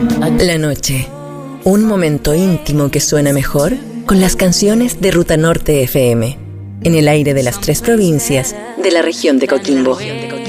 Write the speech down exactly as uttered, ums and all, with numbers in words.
La noche, un momento íntimo que suena mejor con las canciones de Ruta Norte F M, en el aire de las tres provincias de la región de Coquimbo.